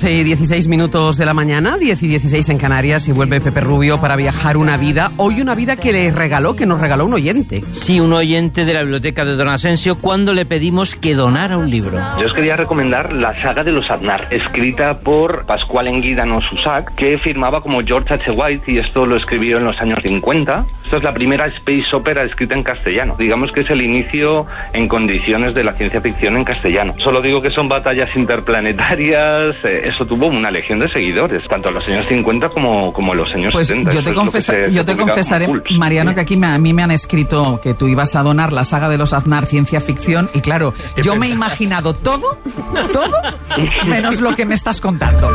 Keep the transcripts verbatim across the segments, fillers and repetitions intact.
doce y dieciséis minutos de la mañana, diez y dieciséis en Canarias, y vuelve Pepe Rubio para viajar una vida. Hoy una vida que le regaló, que nos regaló un oyente. Sí, un oyente de la biblioteca de Don Asensio, cuando le pedimos que donara un libro. Yo os quería recomendar la saga de los Aznar, escrita por Pascual Enguídanos Usac, que firmaba como George H. White, y esto lo escribió en los años cincuenta. Esta es la primera space opera escrita en castellano. Digamos que es el inicio en condiciones de la ciencia ficción en castellano. Solo digo que son batallas interplanetarias, eh, eso tuvo una legión de seguidores, tanto en los años cincuenta como, como en los años pues setenta. Yo te, confesa, se, yo te confesaré, Mariano, que aquí me, a mí me han escrito que tú ibas a donar la saga de los Aznar, ciencia ficción, y claro, yo me he imaginado todo, todo, menos lo que me estás contando.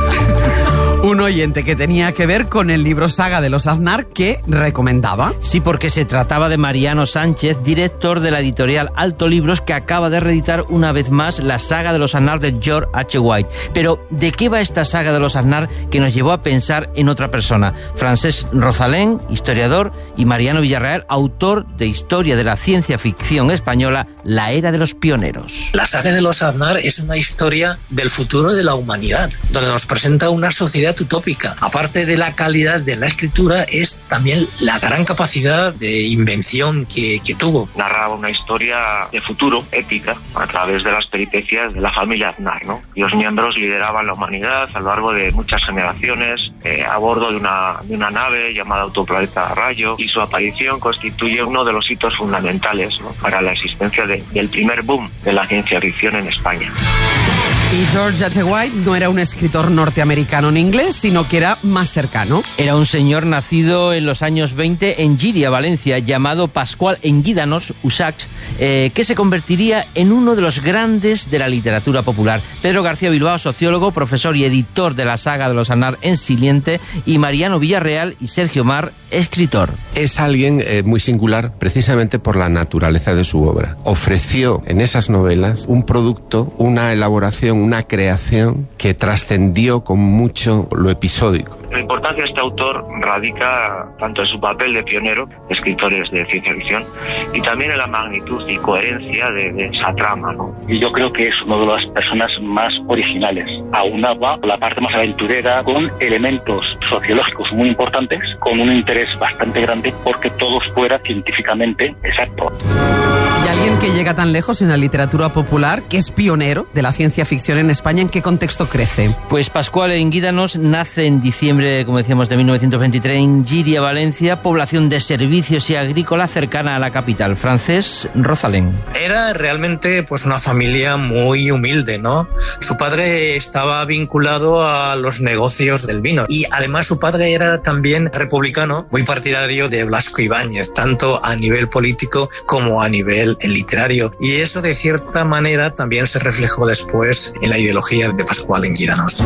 Un oyente que tenía que ver con el libro Saga de los Aznar que recomendaba. Sí, porque se trataba de Mariano Sánchez, director de la editorial Alto Libros, que acaba de reeditar una vez más la saga de los Aznar de George H. White. Pero, ¿de qué va esta saga de los Aznar que nos llevó a pensar en otra persona? Francesc Rosalén, historiador, y Mariano Villarreal, autor de Historia de la Ciencia Ficción Española, La Era de los Pioneros. La saga de los Aznar es una historia del futuro de la humanidad, donde nos presenta una sociedad utópica. Aparte de la calidad de la escritura, es también la gran capacidad de invención que, que tuvo. Narraba una historia de futuro, épica, a través de las peripecias de la familia Aznar, ¿no? Y los miembros lideraban la humanidad a lo largo de muchas generaciones, eh, a bordo de una, de una nave llamada Autoplaneta Rayo, y su aparición constituye uno de los hitos fundamentales, ¿no?, para la existencia de, del primer boom de la ciencia ficción en España. Y George H. White no era un escritor norteamericano ni inglés, sino que era más cercano. Era un señor nacido en los años veinte en Llíria, Valencia, llamado Pascual Enguídanos Usac, eh, que se convertiría en uno de los grandes de la literatura popular. Pedro García Bilbao, sociólogo, profesor y editor de la saga de los Aznar en Siliente, y Mariano Villarreal y Sergio Mar, escritor. Es alguien eh, muy singular precisamente por la naturaleza de su obra. Ofreció en esas novelas un producto, una elaboración, una creación que trascendió con mucho lo episódico. La importancia de este autor radica tanto en su papel de pionero de escritores de ciencia ficción y también en la magnitud y coherencia de, de esa trama, ¿no? Y yo creo que es una de las personas más originales. Aunaba la parte más aventurera con elementos sociológicos muy importantes, con un interés bastante grande porque todo fuera científicamente exacto. Y alguien que llega tan lejos en la literatura popular, que es pionero de la ciencia ficción en España, ¿en qué contexto crece? Pues Pascual Enguídanos nace en diciembre, como decíamos, de mil novecientos veintitrés en Llíria, Valencia, población de servicios y agrícola cercana a la capital. Francesc Rosalén. Era realmente pues una familia muy humilde, ¿no? Su padre estaba vinculado a los negocios del vino y además su padre era también republicano, muy partidario de Blasco Ibáñez, tanto a nivel político como a nivel literario, y eso de cierta manera también se reflejó después en la ideología de Pascual Enguídanos.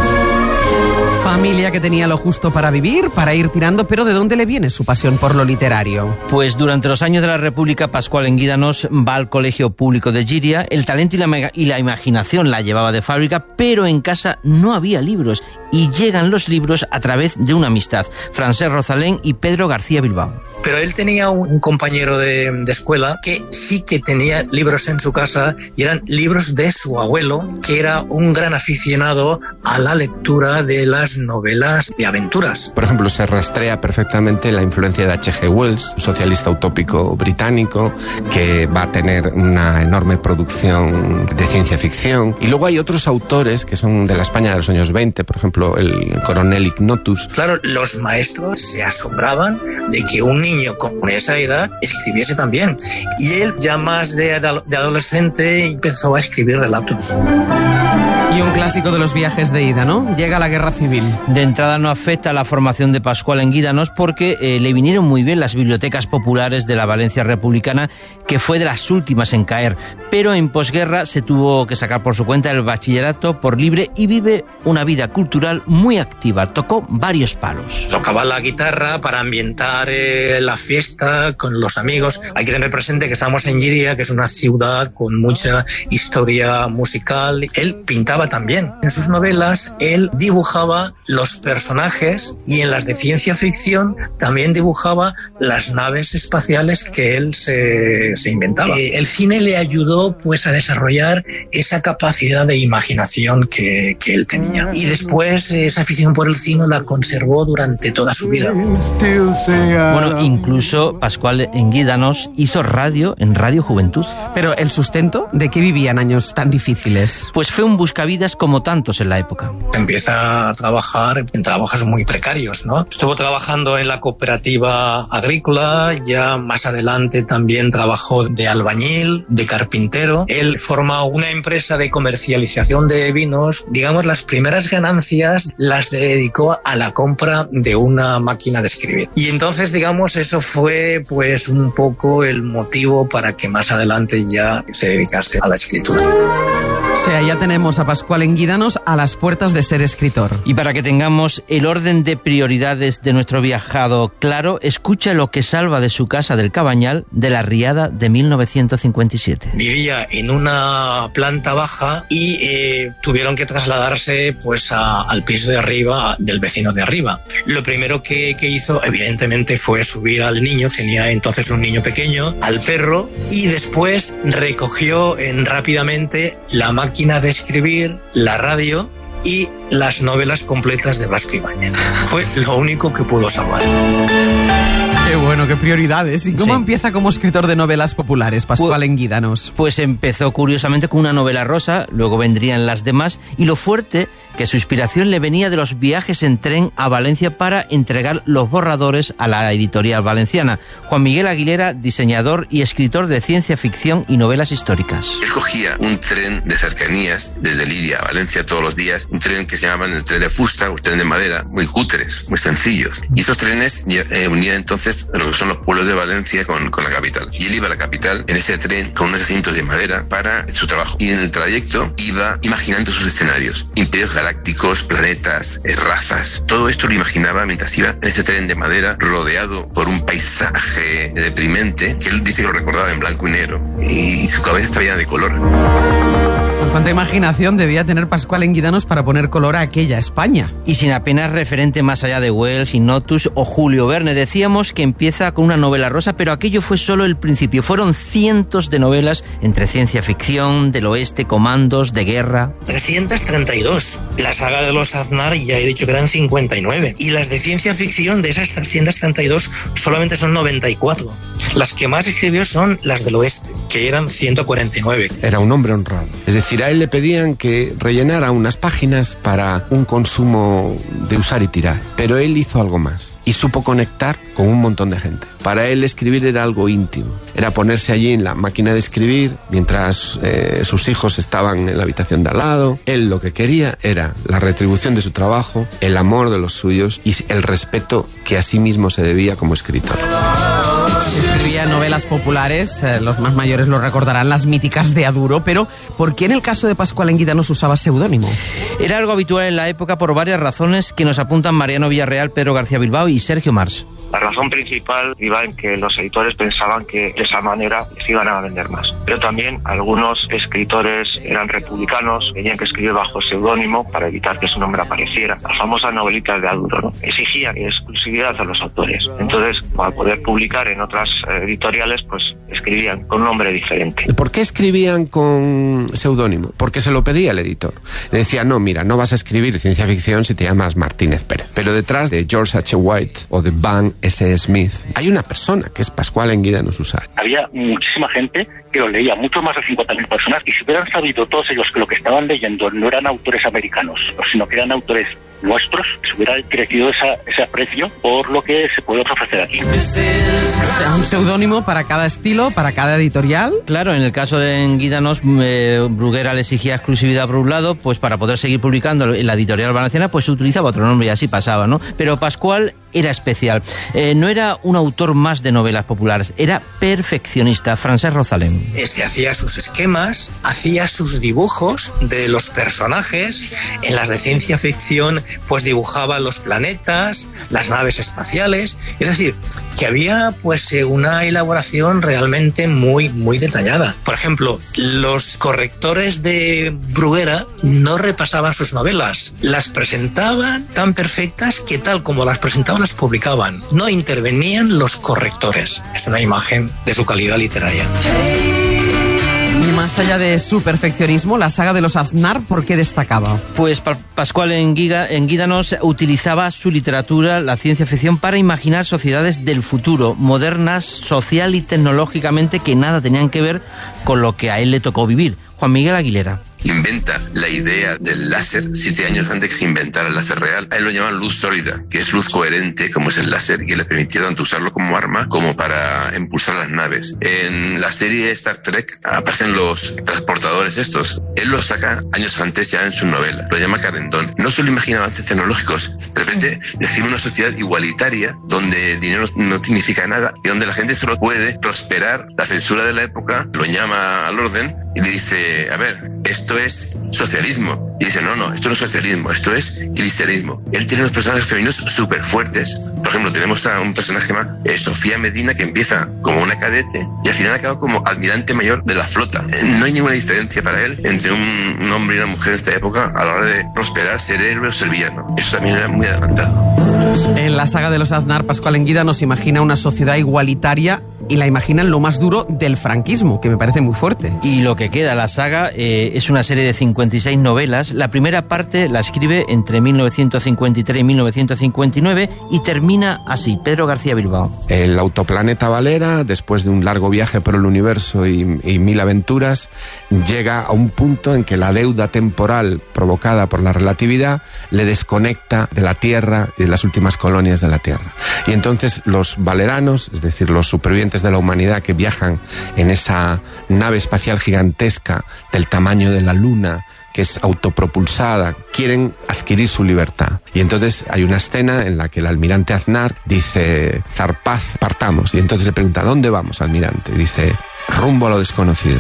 Familia que tenía lo justo para vivir, para ir tirando, pero ¿de dónde le viene su pasión por lo literario? Pues durante los años de la República, Pascual Enguídanos va al Colegio Público de Llíria. El talento y la, y la imaginación la llevaba de fábrica, pero en casa no había libros, y llegan los libros a través de una amistad, Francesc Rosalén y Pedro García Bilbao. Pero él tenía un compañero de, de escuela que sí que tenía libros en su casa, y eran libros de su abuelo, que era un gran aficionado a la lectura de las novelas de aventuras. Por ejemplo, se rastrea perfectamente la influencia de H G Wells, un socialista utópico británico que va a tener una enorme producción de ciencia ficción. Y luego hay otros autores que son de la España de los años veinte, por ejemplo, el coronel Ignotus. Claro, los maestros se asombraban de que un niño con esa edad escribiese también. Y él, ya más de, de adolescente, empezó a escribir relatos. Y un clásico de los viajes de ida, ¿no? Llega la guerra civil. De entrada no afecta a la formación de Pascual Enguídanos porque eh, le vinieron muy bien las bibliotecas populares de la Valencia republicana, que fue de las últimas en caer. Pero en posguerra se tuvo que sacar por su cuenta el bachillerato por libre y vive una vida cultural muy activa. Tocó varios palos. Tocaba la guitarra para ambientar el la fiesta con los amigos. Hay que tener presente que estamos en Llíria, que es una ciudad con mucha historia musical. Él pintaba también. En sus novelas él dibujaba los personajes y en las de ciencia ficción también dibujaba las naves espaciales que él se, se inventaba. Eh, el cine le ayudó pues a desarrollar esa capacidad de imaginación que, que él tenía. Y después esa afición por el cine la conservó durante toda su vida. Bueno, incluso Pascual Enguídanos hizo radio en Radio Juventud. Pero el sustento, ¿de qué vivían años tan difíciles? Pues fue un buscavidas como tantos en la época. Empieza a trabajar en trabajos muy precarios, ¿no? Estuvo trabajando en la cooperativa agrícola, ya más adelante también trabajó de albañil, de carpintero. Él forma una empresa de comercialización de vinos. Digamos, las primeras ganancias las dedicó a la compra de una máquina de escribir. Y entonces, digamos, eso fue pues un poco el motivo para que más adelante ya se dedicase a la escritura. O sea, ya tenemos a Pascual Enguídanos a las puertas de ser escritor. Y para que tengamos el orden de prioridades de nuestro viajado claro, escucha lo que salva de su casa del Cabañal de la riada de mil novecientos cincuenta y siete. Vivía en una planta baja y eh, tuvieron que trasladarse pues a, al piso de arriba del vecino de arriba. Lo primero que, que hizo, evidentemente, fue subir al niño, tenía entonces un niño pequeño, al perro, y después recogió en, rápidamente la máquina de escribir, la radio y las novelas completas de Blasco Ibáñez. Fue lo único que pudo salvar. Qué bueno, qué prioridades. ¿Y cómo sí. empieza como escritor de novelas populares, Pascual pues, Enguídanos? Pues empezó curiosamente con una novela rosa, luego vendrían las demás, y lo fuerte, que su inspiración le venía de los viajes en tren a Valencia para entregar los borradores a la editorial valenciana. Juan Miguel Aguilera, diseñador y escritor de ciencia ficción y novelas históricas. Él cogía un tren de cercanías desde Llíria a Valencia todos los días, un tren que se llamaban el tren de fusta, un tren de madera, muy cutres, muy sencillos. Y esos trenes eh, unían entonces lo que son los pueblos de Valencia con, con la capital. Y él iba a la capital en ese tren con unos asientos de madera para su trabajo. Y en el trayecto iba imaginando sus escenarios. Imperios galácticos, planetas, eh, razas. Todo esto lo imaginaba mientras iba en ese tren de madera rodeado por un paisaje deprimente que él dice que lo recordaba en blanco y negro. Y, y su cabeza estaba llena de color. Pues cuánta imaginación debía tener Pascual Enguídanos para poner color a aquella España. Y sin apenas referente más allá de Wells, Ignotus o Julio Verne. Decíamos que empieza con una novela rosa, pero aquello fue solo el principio. Fueron cientos de novelas entre ciencia ficción, del oeste, comandos, de guerra. trescientas treinta y dos. La saga de los Aznar ya he dicho que eran cincuenta y nueve. Y las de ciencia ficción, de esas trescientas treinta y dos, solamente son noventa y cuatro. Las que más escribió son las del oeste, que eran ciento cuarenta y nueve. Era un hombre honrado. Es decir, a él le pedían que rellenara unas páginas para un consumo de usar y tirar. Pero él hizo algo más. Y supo conectar con un montón de gente. Para él escribir era algo íntimo. Era ponerse allí en la máquina de escribir mientras eh, sus hijos estaban en la habitación de al lado. Él lo que quería era la retribución de su trabajo, el amor de los suyos y el respeto que a sí mismo se debía como escritor. Escribía novelas populares, eh, los más mayores lo recordarán, las míticas de Aduro, pero ¿por qué en el caso de Pascual Enguídanos usaba seudónimo? Era algo habitual en la época por varias razones que nos apuntan Mariano Villarreal, Pedro García Bilbao y Sergio Mars. La razón principal iba en que los editores pensaban que de esa manera se iban a vender más. Pero también algunos escritores eran republicanos, tenían que escribir bajo seudónimo para evitar que su nombre apareciera. Las famosas novelitas de Aduro, ¿no? Exigían exclusividad a los autores. Entonces, para poder publicar en otras editoriales, pues escribían con un nombre diferente. ¿Por qué escribían con seudónimo? Porque se lo pedía el editor. Le decía, no, mira, no vas a escribir ciencia ficción si te llamas Martínez Pérez. Pero detrás de George H. White o de Van S. Smith hay una persona que es Pascual Enguídanos Usach. Había muchísima gente que lo leía, mucho más de cincuenta mil personas, y si hubieran sabido todos ellos que lo que estaban leyendo no eran autores americanos, sino que eran autores nuestros, se hubiera crecido esa, ese aprecio por lo que se puede ofrecer aquí. O sea, un seudónimo para cada estilo, para cada editorial. Claro, en el caso de Enguídanos, eh, Bruguera le exigía exclusividad por un lado, pues para poder seguir publicando en la editorial valenciana, pues se utilizaba otro nombre y así pasaba, ¿no? Pero Pascual era especial. Eh, no era un autor más de novelas populares, era perfeccionista. Francesc Rosalén. Se hacía sus esquemas, hacía sus dibujos de los personajes. En las de ciencia ficción, pues dibujaba los planetas, las naves espaciales. Es decir, que había pues una elaboración realmente muy, muy detallada. Por ejemplo, los correctores de Bruguera no repasaban sus novelas, las presentaban tan perfectas que tal como las presentaban las publicaban. No intervenían los correctores. Es una imagen de su calidad literaria. Y más allá de su perfeccionismo, la saga de los Aznar, ¿por qué destacaba? Pues pa Pascual Engídanos utilizaba su literatura, la ciencia ficción, para imaginar sociedades del futuro, modernas, social y tecnológicamente, que nada tenían que ver con lo que a él le tocó vivir. Juan Miguel Aguilera. Inventa la idea del láser siete años antes que se inventara el láser real. A él lo llaman luz sólida, que es luz coherente, como es el láser, y que le permitía tanto usarlo como arma como para impulsar las naves. En la serie Star Trek aparecen los transportadores estos. Él los saca años antes ya en su novela. Lo llama Carendón. No solo imagina avances tecnológicos. De repente describe una sociedad igualitaria donde el dinero no significa nada y donde la gente solo puede prosperar. La censura de la época lo llama al orden y le dice, a ver, esto es socialismo. Y dice, no, no, esto no es socialismo, esto es cristianismo. Él tiene unos personajes femeninos súper fuertes. Por ejemplo, tenemos a un personaje que se llama eh, Sofía Medina, que empieza como una cadete y al final acaba como almirante mayor de la flota. Eh, no hay ninguna diferencia para él entre un, un hombre y una mujer en esta época a la hora de prosperar, ser héroe o ser villano. Eso también era muy adelantado. En la saga de los Aznar, Pascual Engida nos imagina una sociedad igualitaria y la imagina en lo más duro del franquismo, que me parece muy fuerte. Y lo que queda, la saga, eh, es una serie de cincuenta y seis novelas. La primera parte la escribe entre mil novecientos cincuenta y tres y mil novecientos cincuenta y nueve y termina así. Pedro García Bilbao. El autoplaneta Valera, después de un largo viaje por el universo y, y mil aventuras, llega a un punto en que la deuda temporal provocada por la relatividad le desconecta de la Tierra y de las últimas colonias de la Tierra. Y entonces los valeranos, es decir, los supervivientes de la humanidad que viajan en esa nave espacial gigantesca del tamaño de la Luna, que es autopropulsada, quieren adquirir su libertad. Y entonces hay una escena en la que el almirante Aznar dice, zarpaz, partamos. Y entonces le pregunta, ¿dónde vamos, almirante? Y dice, rumbo a lo desconocido.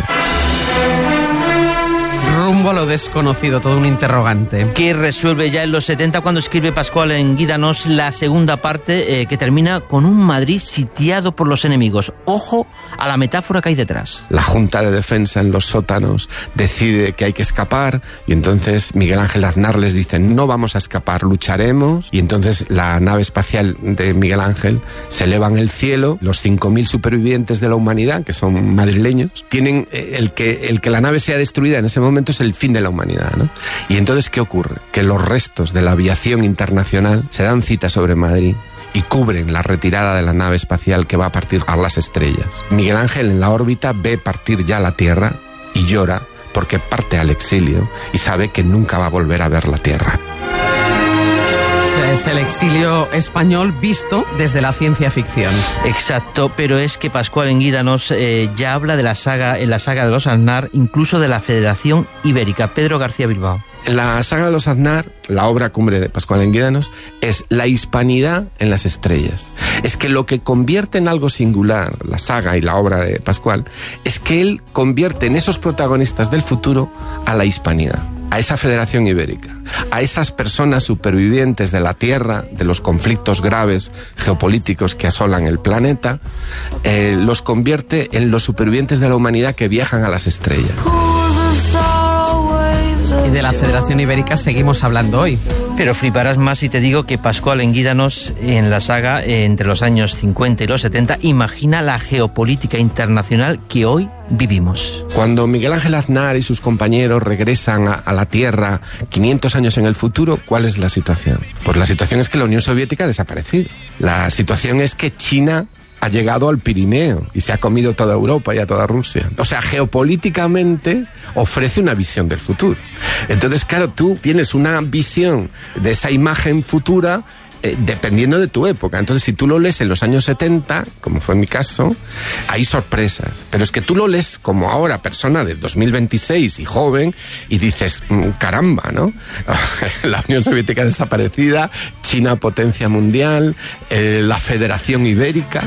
Rumbo a lo desconocido, todo un interrogante. Que resuelve ya en los setenta cuando escribe Pascual Engídanos la segunda parte, eh, que termina con un Madrid sitiado por los enemigos. Ojo a la metáfora que hay detrás. La Junta de Defensa en los sótanos decide que hay que escapar y entonces Miguel Ángel Aznar les dice, no vamos a escapar, lucharemos. Y entonces la nave espacial de Miguel Ángel se eleva en el cielo. Los cinco mil supervivientes de la humanidad, que son madrileños, tienen eh, el que, el que la nave sea destruida en ese momento es el fin de la humanidad, ¿no? Y entonces, ¿qué ocurre? Que los restos de la aviación internacional se dan cita sobre Madrid y cubren la retirada de la nave espacial que va a partir a las estrellas. Miguel Ángel en la órbita ve partir ya la Tierra y llora porque parte al exilio y sabe que nunca va a volver a ver la Tierra. Es el exilio español visto desde la ciencia ficción. Exacto, pero es que Pascual Engídanos eh, ya habla de la saga, en la saga de los Aznar, incluso de la Federación Ibérica. Pedro García Bilbao. La saga de los Aznar, la obra cumbre de Pascual Engídanos, es la hispanidad en las estrellas. Es que lo que convierte en algo singular la saga y la obra de Pascual es que él convierte en esos protagonistas del futuro a la hispanidad, a esa Federación Ibérica, a esas personas supervivientes de la Tierra, de los conflictos graves geopolíticos que asolan el planeta, eh, los convierte en los supervivientes de la humanidad que viajan a las estrellas. Y de la Federación Ibérica seguimos hablando hoy. Pero fliparás más si te digo que Pascual Engídanos en la saga, eh, entre los años cincuenta y los setenta, imagina la geopolítica internacional que hoy vivimos. Cuando Miguel Ángel Aznar y sus compañeros regresan a, a la Tierra quinientos años en el futuro, ¿cuál es la situación? Pues la situación es que la Unión Soviética ha desaparecido. La situación es que China ha llegado al Pirineo y se ha comido toda Europa y a toda Rusia. O sea, geopolíticamente ofrece una visión del futuro. Entonces, claro, tú tienes una visión de esa imagen futura eh, dependiendo de tu época. Entonces, si tú lo lees en los años setenta, como fue en mi caso, hay sorpresas. Pero es que tú lo lees como ahora, persona de dos mil veintiséis y joven, y dices, caramba, ¿no? La Unión Soviética desaparecida, China potencia mundial, eh, la Federación Ibérica.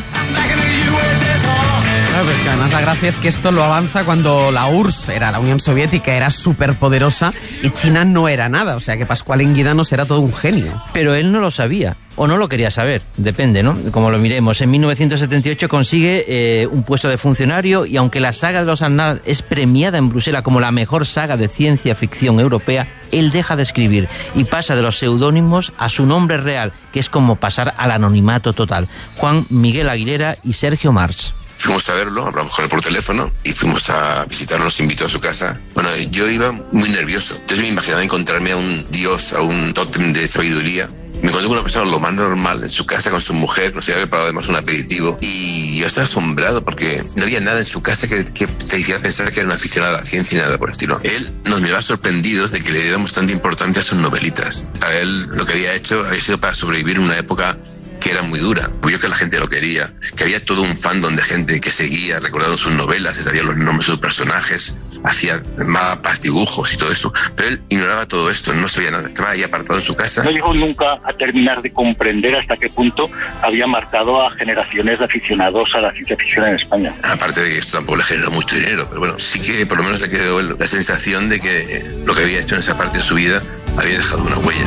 Claro, pues que además la gracia es que esto lo avanza cuando la U R S S, era la Unión Soviética, era superpoderosa y China no era nada. O sea que Pascual Engídanos era todo un genio. Pero él no lo sabía. o no lo quería saber, depende, ¿no? Como lo miremos. En mil novecientos setenta y ocho consigue eh, un puesto de funcionario y aunque la saga de los Aznar es premiada en Bruselas como la mejor saga de ciencia ficción europea, él deja de escribir y pasa de los seudónimos a su nombre real, que es como pasar al anonimato total. Juan Miguel Aguilera y Sergio Mars. Fuimos a verlo, hablamos con él por teléfono y fuimos a visitarlo, nos invitó a su casa. Bueno, yo iba muy nervioso, entonces me imaginaba encontrarme a un dios, a un tótem de sabiduría. Me encontré con una persona lo más normal en su casa con su mujer, nos había preparado además un aperitivo y yo estaba asombrado porque no había nada en su casa que, que te hiciera pensar que era un aficionado a la ciencia y nada por el estilo. Él nos miraba sorprendidos de que le diéramos tanta importancia a sus novelitas. Para él lo que había hecho había sido para sobrevivir en una época que era muy dura. Vio que la gente lo quería, que había todo un fandom de gente que seguía recordando sus novelas, sabía los nombres de sus personajes, hacía mapas, dibujos y todo esto. Pero él ignoraba todo esto, no sabía nada, estaba ahí apartado en su casa. No llegó nunca a terminar de comprender hasta qué punto había marcado a generaciones de aficionados a la ciencia ficción en España. Aparte de que esto tampoco le generó mucho dinero, pero bueno, sí que por lo menos le quedó la sensación de que lo que había hecho en esa parte de su vida había dejado una huella.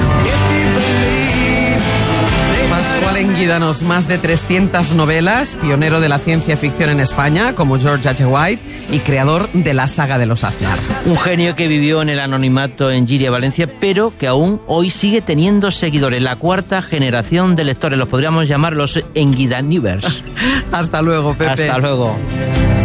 Pascual Enguídanos, más de trescientas novelas, pionero de la ciencia ficción en España, como George H. White, y creador de la saga de los Aznar. Un genio que vivió en el anonimato en Giria, Valencia, pero que aún hoy sigue teniendo seguidores. La cuarta generación de lectores, los podríamos llamar los Enguidanivers. Hasta luego, Pepe. Hasta luego.